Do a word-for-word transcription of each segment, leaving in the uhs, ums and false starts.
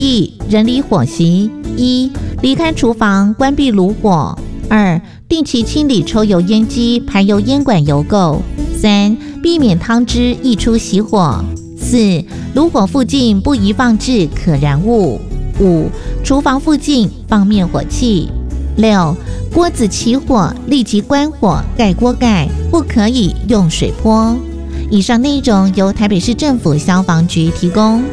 一、人力伙食：一、离开厨房，关闭炉火；二、定期清理抽油烟机、排油烟管油垢；三、避免汤汁溢出熄火；四、炉火附近不宜放置可燃物；五、厨房附近放灭火器；六、锅子起火立即关火，盖锅盖，不可以用水泼。以上内容由台北市政府消防局提供。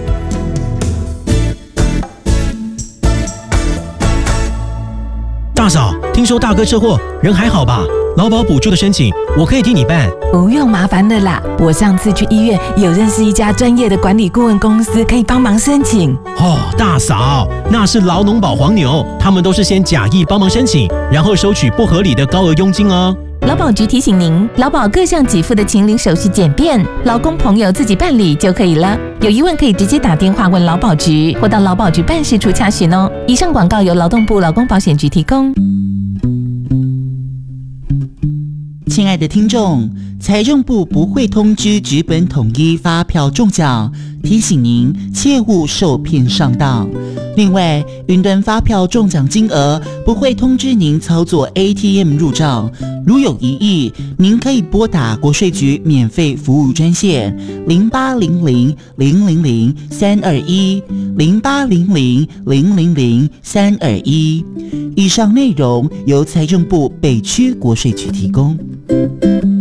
大嫂，听说大哥车祸，人还好吧？劳保补助的申请，我可以替你办。 不用麻烦的啦，我上次去医院有认识一家专业的管理顾问公司，可以帮忙申请。 哦，大嫂，那是劳农保黄牛，他们都是先假意帮忙申请，然后收取不合理的高额佣金哦。 劳保局提醒您，劳保各项给付的请领手续简便，劳工朋友自己办理就可以了。有疑问可以直接打电话问劳保局，或到劳保局办事处查询哦。以上广告由劳动部劳工保险局提供。 亲爱的听众，财政部不会通知纸本统一发票中奖，提醒您切勿受骗上当。另外，云端发票中奖金额不会通知您操作 A T M 入账，如有疑义，您可以拨打国税局免费服务专线零八零零零零零三二一零八零零零零零三二一。以上内容由财政部北区国税局提供。